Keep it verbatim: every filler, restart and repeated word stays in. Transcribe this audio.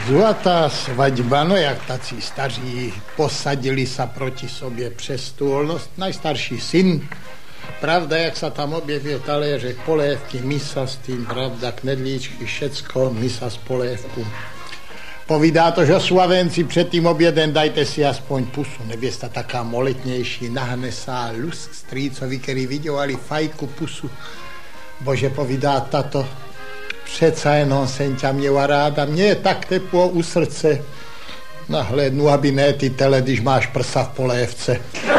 Zlatá svaďba, no jak tací staří posadili sa proti sobě přes stůl. No, najstarší syn, pravda, jak sa tam objevil taléřek, polévky, misa s tým, pravda, knedlíčky, všecko, misa z polévku. Povídá to, že Slavenci před tým obědem dajte si aspoň pusu. Nevěsta taká moletnější, nahnesá lusk strýcovi, který viděli fajku pusu. Bože, povídá tato, přeca jenom jsem ťa měla ráda, mě je tak teplo u srdce. Nahlédnu, aby ne ty tele, když máš prsa v polévce.